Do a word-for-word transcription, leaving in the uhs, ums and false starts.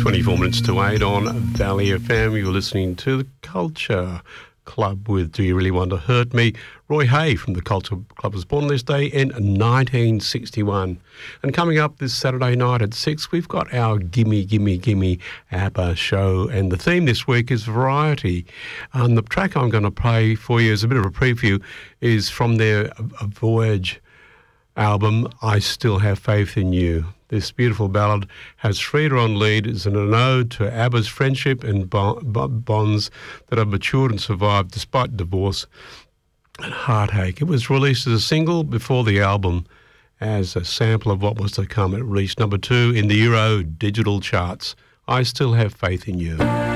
twenty-four minutes to eight on Valley F M. You're listening to the Culture Club with Do You Really Want to Hurt Me? Roy Hay from the Culture Club was born this day in nineteen sixty-one. And coming up this Saturday night at six, we've got our Gimme, Gimme, Gimme ABBA show. And the theme this week is variety. And the track I'm going to play for you as a bit of a preview is from their A Voyage album, I Still Have Faith in You. This beautiful ballad has Frida on lead. It's an ode to ABBA's friendship and bonds that have matured and survived despite divorce and heartache. It was released as a single before the album as a sample of what was to come. It reached number two in the Euro digital charts. I Still Have Faith in You.